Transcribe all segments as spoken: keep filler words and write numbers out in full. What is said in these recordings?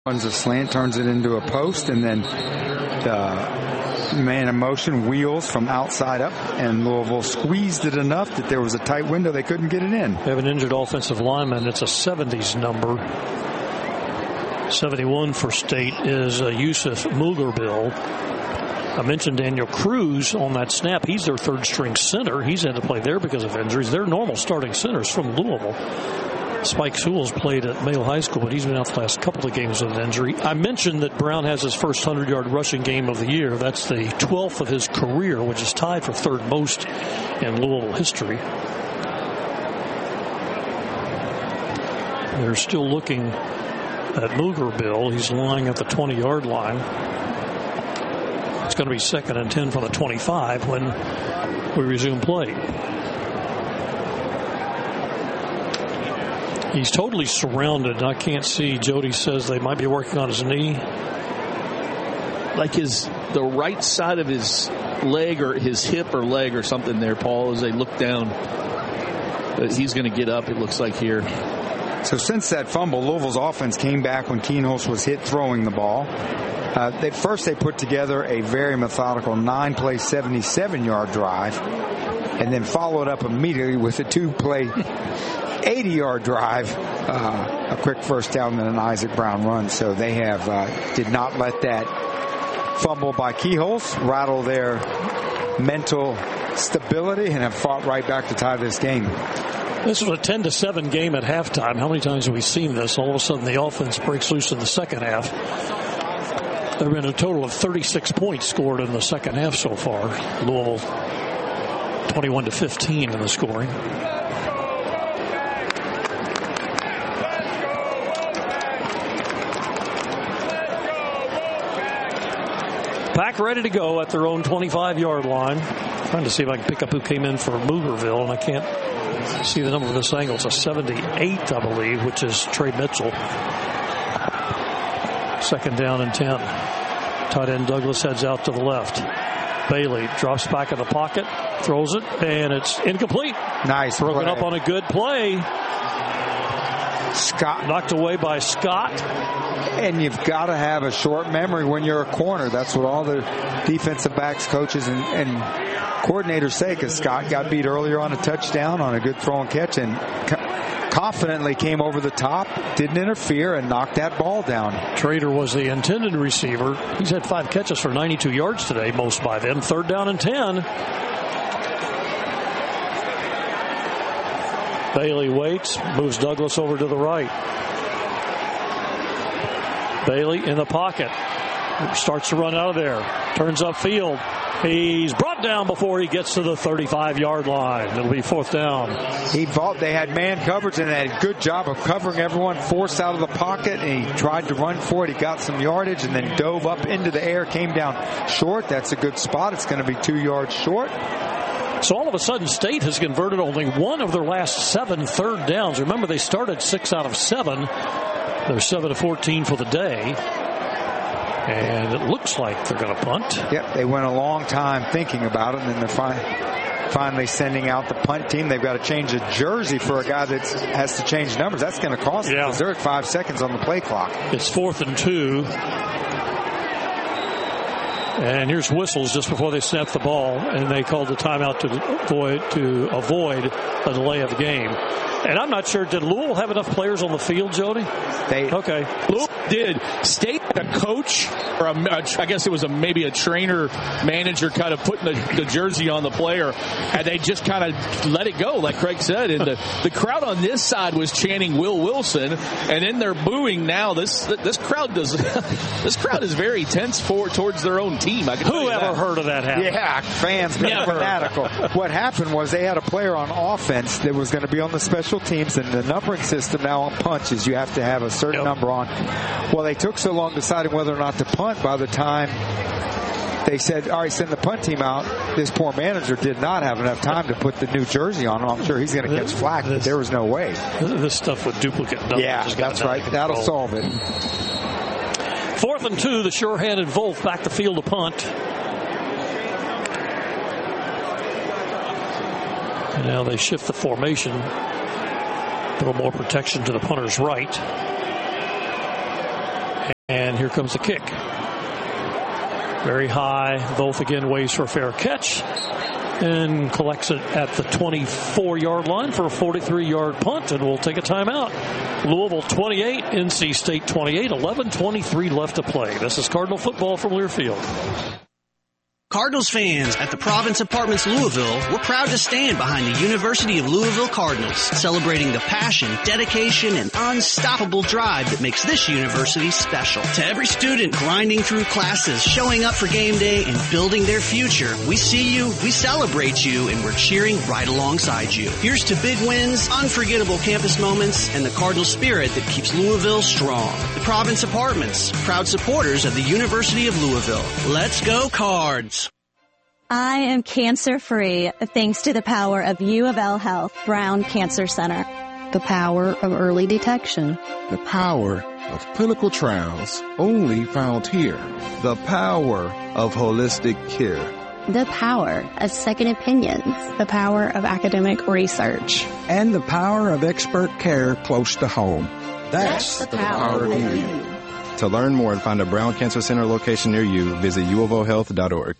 Runs a slant, turns it into a post, and then the man in motion wheels from outside up, and Louisville squeezed it enough that there was a tight window. They couldn't get it in. They have an injured offensive lineman. It's a seventies number. seventy-one for State is uh, Yusuf Mugerbil. I mentioned Daniel Cruz on that snap. He's their third string center. He's had to play there because of injuries. They're normal starting centers from Louisville. Spike Sewell's played at Mayo High School, but he's been out the last couple of games with an injury. I mentioned that Brown has his first hundred-yard rushing game of the year. That's the twelfth of his career, which is tied for third most in Louisville history. They're still looking at Mugerbil. He's lying at the twenty-yard line. It's going to be second and ten from the twenty-five when we resume play. He's totally surrounded. I can't see. Jody says they might be working on his knee. Like his the right side of his leg or his hip or leg or something there, Paul, as they look down. But he's going to get up, it looks like here. So since that fumble, Louisville's offense came back when Kienholz was hit throwing the ball. Uh, they, first they put together a very methodical nine-play, seventy-seven-yard drive, and then followed up immediately with a two-play eighty-yard drive, uh, a quick first down and an Isaac Brown run. So they have uh, did not let that fumble by Kienholz rattle their mental stability and have fought right back to tie this game. This was a ten to seven game at halftime. How many times have we seen this? All of a sudden the offense breaks loose in the second half. There have been a total of thirty-six points scored in the second half so far. Louisville twenty-one to fifteen in the scoring. Pack ready to go at their own twenty-five-yard line. Trying to see if I can pick up who came in for Mugerville, and I can't see the number of this angle. It's a seventy-eight, I believe, which is Trey Mitchell. Second down and ten. Tight end Douglas heads out to the left. Bailey drops back in the pocket, throws it, and it's incomplete. Nice Broken play. up on a good play. Scott knocked away by Scott. And you've got to have a short memory when you're a corner. That's what all the defensive backs, coaches, and, and coordinators say, because Scott got beat earlier on a touchdown on a good throw and catch and co- confidently came over the top, didn't interfere, and knocked that ball down. Trader was the intended receiver. He's had five catches for ninety-two yards today, most by them. Third down and ten. Bailey waits, moves Douglas over to the right. Bailey in the pocket. Starts to run out of there. Turns upfield. He's brought down before he gets to the thirty-five-yard line. It'll be fourth down. He thought they had man coverage and they had a good job of covering everyone, forced out of the pocket, and he tried to run for it. He got some yardage and then dove up into the air, came down short. That's a good spot. It's going to be two yards short. So all of a sudden, State has converted only one of their last seven third downs. Remember, they started six out of seven. They're seven to fourteen for the day. And it looks like they're going to punt. Yep, they went a long time thinking about it, and then they're fi- finally sending out the punt team. They've got to change a jersey for a guy that has to change numbers. That's going to cost them, yeah. because they're at five seconds on the play clock. It's fourth and two. And here's whistles just before they snap the ball, and they called the timeout to avoid, to avoid a delay of the game. And I'm not sure, did Louisville have enough players on the field, Jody? They okay. Louisville did. State, a coach, or a, I guess it was a maybe a trainer, manager kind of putting the, the jersey on the player, and they just kind of let it go, like Craig said. And the, the crowd on this side was chanting Will Wilson, and then they're booing now. This this crowd does this crowd is very tense for towards their own team. I can Who ever that. heard of that happen? Yeah, fans got fanatical. What happened was they had a player on offense that was going to be on the special teams, and the numbering system now on punch is you have to have a certain yep. number on. Well, they took so long deciding whether or not to punt. By the time they said, all right, send the punt team out, this poor manager did not have enough time to put the new jersey on. I'm sure he's going to catch flack, but there was no way. This stuff with duplicate numbers. Yeah, that's right. That'll solve it. Fourth and two, the sure-handed Wolf back the field to punt. And now they shift the formation. A little more protection to the punter's right. And here comes the kick. Very high. Both again waits for a fair catch and collects it at the twenty-four-yard line for a forty-three-yard punt, and we'll take a timeout. Louisville twenty-eight, N C State twenty-eight, eleven twenty-three left to play. This is Cardinal football from Learfield. Cardinals fans, at the Province Apartments Louisville, we're proud to stand behind the University of Louisville Cardinals, celebrating the passion, dedication, and unstoppable drive that makes this university special. To every student grinding through classes, showing up for game day, and building their future, we see you, we celebrate you, and we're cheering right alongside you. Here's to big wins, unforgettable campus moments, and the Cardinal spirit that keeps Louisville strong. The Province Apartments, proud supporters of the University of Louisville. Let's go Cards! I am cancer-free thanks to the power of U of L Health Brown Cancer Center. The power of early detection. The power of clinical trials only found here. The power of holistic care. The power of second opinions. The power of academic research. And the power of expert care close to home. That's, That's the, the power, power we need. To learn more and find a Brown Cancer Center location near you, visit u of o health dot org.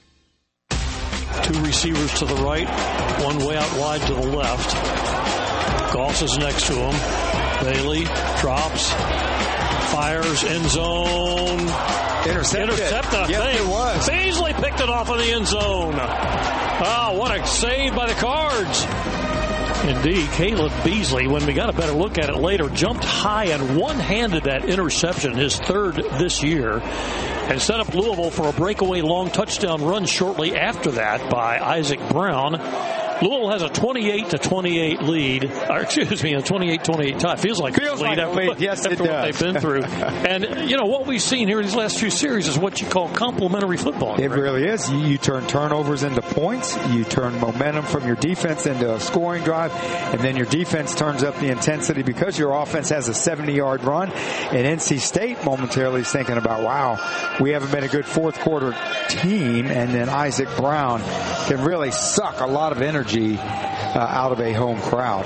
Two receivers to the right, one way out wide to the left. Goss is next to him. Bailey drops, fires, end zone. Intercepted. Intercepted. Yes, it was. Beasley picked it off of the end zone. Oh, what a save by the Cards. Indeed, Caleb Beasley, when we got a better look at it later, jumped high and one-handed that interception, his third this year, and set up Louisville for a breakaway long touchdown run shortly after that by Isaac Brown. Louisville has a twenty-eight to twenty-eight lead, or excuse me, a twenty-eight twenty-eight tie. Feels like Feels a lead like after, a lead. Yes, after it what does. they've been through. And, you know, what we've seen here in these last few series is what you call complementary football. It right? really is. You, you turn turnovers into points. You turn momentum from your defense into a scoring drive. And then your defense turns up the intensity because your offense has a seventy-yard run. And N C State momentarily is thinking about, wow, we haven't been a good fourth quarter team. And then Isaac Brown can really suck a lot of energy Uh, out of a home crowd.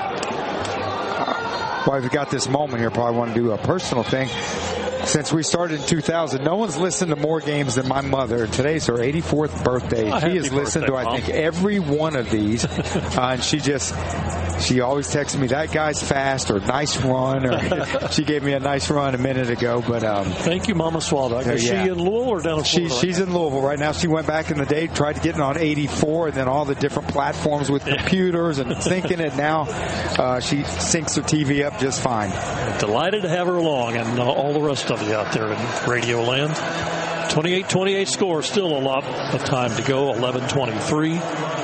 Uh, while we've got this moment here, probably want to do a personal thing. Since we started in two thousand, no one's listened to more games than my mother. Today's her eighty-fourth birthday. Oh, she has listened birthday, to, I think, every one of these. uh, and she just, she always texts me, that guy's fast, or nice run, or she gave me a nice run a minute ago. But um, Thank you, Mama Swaldock. Is yeah. she in Louisville or down in she, Florida? She's in Louisville right now. She went back in the day, tried to get it on eighty-four, and then all the different platforms with computers and syncing it. Now uh, she syncs her T V up just fine. Delighted to have her along, and uh, all the rest of you out there in Radio Land. twenty-eight twenty-eight score, still a lot of time to go, eleven twenty-three.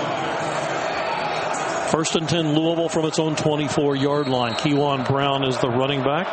First and ten, Louisville from its own twenty-four-yard line. Kewan Brown is the running back.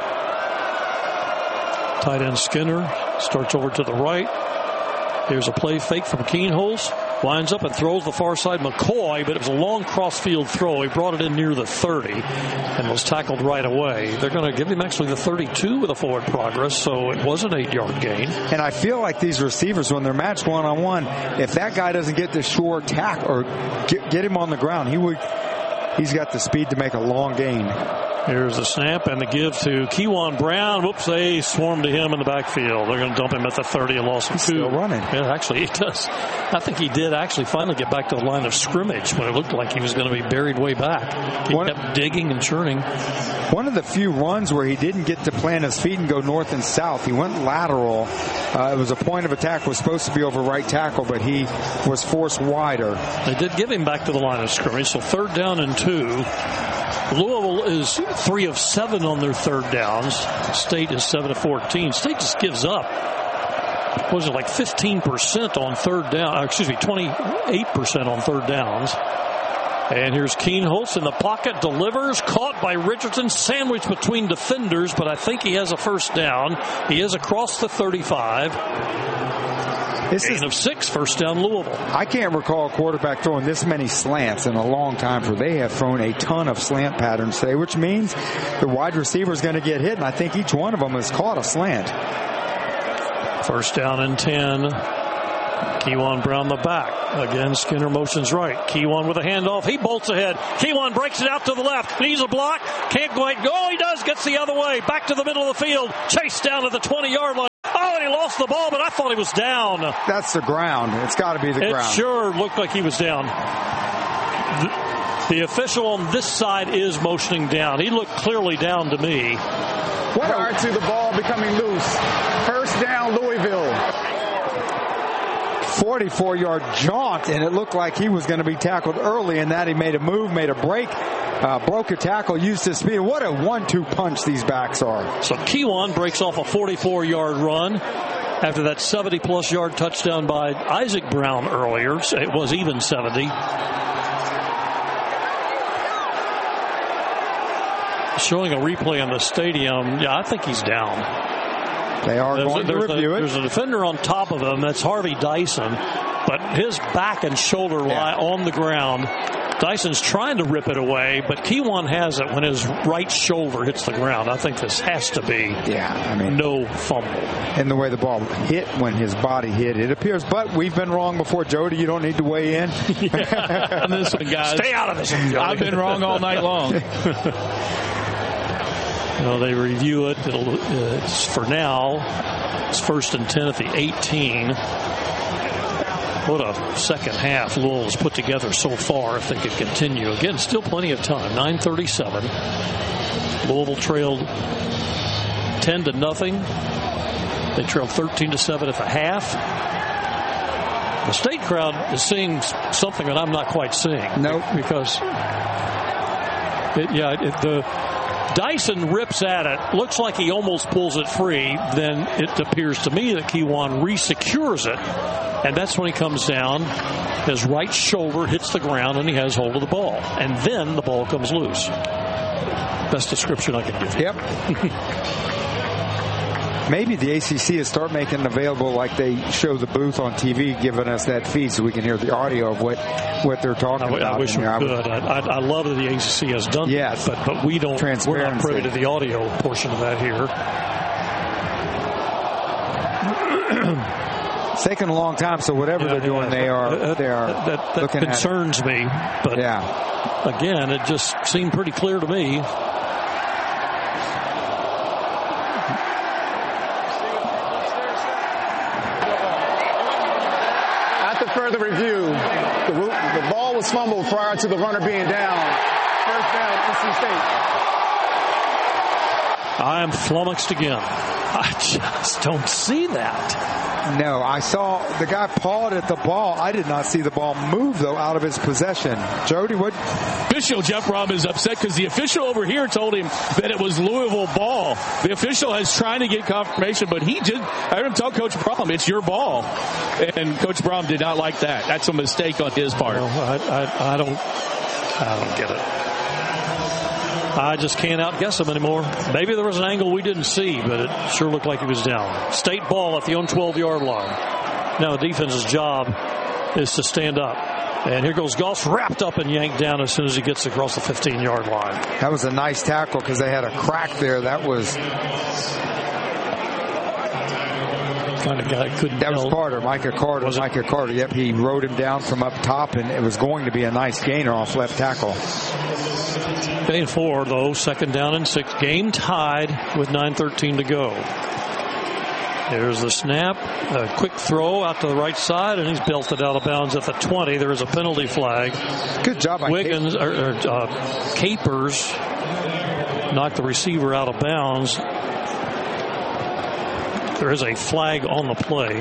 Tight end Skinner starts over to the right. Here's a play fake from Keenholz. Winds up and throws the far side. McCoy, but it was a long cross-field throw. He brought it in near the thirty and was tackled right away. They're going to give him actually the thirty-two with a forward progress, so it was an eight-yard gain. And I feel like these receivers, when they're matched one-on-one, if that guy doesn't get the short tackle or get, get him on the ground, he would, he's got the speed to make a long gain. Here's the snap and the give to Kewan Brown. Whoops, they swarmed to him in the backfield. They're going to dump him at the thirty and lost him He's two. Still running. Yeah, actually, he does. I think he did actually finally get back to the line of scrimmage when it looked like he was going to be buried way back. He One, kept digging and churning. One of the few runs where he didn't get to plant his feet and go north and south. He went lateral. Uh, it was a point of attack. Was supposed to be over right tackle, but he was forced wider. They did give him back to the line of scrimmage, so third down and two. Louisville is three of seven on their third downs. State is seven of fourteen. State just gives up. What was it, like fifteen percent on third down? Uh, excuse me, twenty-eight percent on third downs. And here's Keenholz in the pocket, delivers, caught by Richardson, sandwiched between defenders, but I think he has a first down. He is across the thirty-five. This Gain is, of six, first down Louisville. I can't recall a quarterback throwing this many slants in a long time, for they have thrown a ton of slant patterns today, which means the wide receiver is going to get hit, and I think each one of them has caught a slant. First down and ten. Kewan Brown the back. Again, Skinner motions right. Kewan with a handoff. He bolts ahead. Kewan breaks it out to the left. Needs a block. Can't quite go. He does. Gets the other way. Back to the middle of the field. Chased down to the twenty-yard line. Oh, and he lost the ball, but I thought he was down. That's the ground. It's got to be the it ground. It sure looked like he was down. The, the official on this side is motioning down. He looked clearly down to me. Prior to the ball becoming loose. First down, Louisville. forty-four-yard jaunt, and it looked like he was going to be tackled early in that. He made a move, made a break, uh, broke a tackle, used his speed. What a one two punch these backs are. So Kewan breaks off a forty-four-yard run after that seventy-plus yard touchdown by Isaac Brown earlier. It was even seventy. Showing a replay in the stadium, yeah, I think he's down. They are there's going a, to review a, it. There's a defender on top of him. That's Harvey Dyson. But his back and shoulder lie yeah. on the ground. Dyson's trying to rip it away, but Kewan has it when his right shoulder hits the ground. I think this has to be yeah, I mean, no fumble. And the way the ball hit when his body hit, it appears. But we've been wrong before. Jody, you don't need to weigh in. yeah. On this one, guys. Stay out of this one, Jody. I've been wrong all night long. You know, they review it. It'll, uh, it's for now. It's first and ten at the eighteen. What a second half Louisville's put together so far if they could continue. Again, still plenty of time. nine thirty-seven. Louisville trailed ten to nothing. They trailed thirteen to seven at the half. The State crowd is seeing something that I'm not quite seeing. Nope. Because, it, yeah, it, the Dyson rips at it. Looks like he almost pulls it free. Then it appears to me that Kewan re-secures it. And that's when he comes down. His right shoulder hits the ground and he has hold of the ball. And then the ball comes loose. Best description I can give you. Yep. Maybe the A C C is start making it available like they show the booth on T V, giving us that feed so we can hear the audio of what, what they're talking I, about. I wish we I could. I, I, I love that the A C C has done yes. that, but, but we don't, we're not privy to the audio portion of that here. It's taken a long time, so whatever yeah, they're doing, yeah, they are uh, they are that, that looking concerns at me. But yeah. again, it just seemed pretty clear to me. After further review, the, the ball was fumbled prior to the runner being down. First down, N C State. I am flummoxed again. I just don't see that. No, I saw the guy pawed at the ball. I did not see the ball move, though, out of his possession. Jody, what? Official Jeff Brom is upset because the official over here told him that it was Louisville ball. The official is trying to get confirmation, but he did. I heard him tell Coach Brom, it's your ball. And Coach Brom did not like that. That's a mistake on his part. No, I, I, I don't, I don't get it. I just can't outguess him anymore. Maybe there was an angle we didn't see, but it sure looked like he was down. State ball at the own twelve-yard line. Now the defense's job is to stand up. And here goes Goss, wrapped up and yanked down as soon as he gets across the fifteen-yard line. That was a nice tackle because they had a crack there. That was... kind of guy couldn't That tell. was Carter, Micah Carter. Was Micah Carter, yep, he rode him down from up top, and it was going to be a nice gainer off left tackle. Gain four, though, second down and six. Game tied with nine thirteen to go. There's the snap, a quick throw out to the right side, and he's belted out of bounds at the twenty. There is a penalty flag. Good job by Wiggins, or, or, uh, Capers knocked the receiver out of bounds. There is a flag on the play.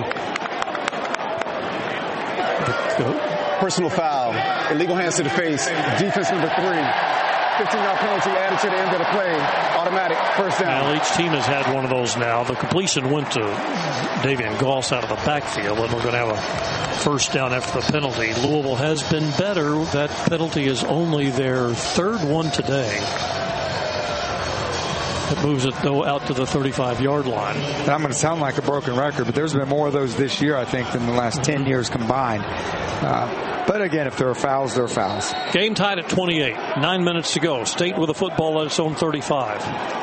Personal foul. Illegal hands to the face. Defense number three. fifteen-yard penalty added to the end of the play. Automatic first down. Well, each team has had one of those now. The completion went to Davian Goss out of the backfield, and we're going to have a first down after the penalty. Louisville has been better. That penalty is only their third one today. It moves it, though, out to the thirty-five-yard line. And I'm going to sound like a broken record, but there's been more of those this year, I think, than the last ten years combined. Uh, but again, if there are fouls, there are fouls. Game tied at twenty-eight. Nine minutes to go. State with a football at its own thirty-five.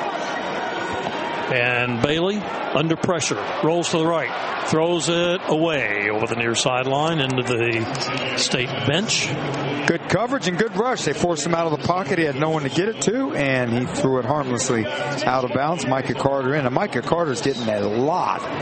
And Bailey, under pressure, rolls to the right, throws it away over the near sideline into the State bench. Good coverage and good rush. They forced him out of the pocket. He had no one to get it to, and he threw it harmlessly out of bounds. Micah Carter in. And Micah Carter's getting a lot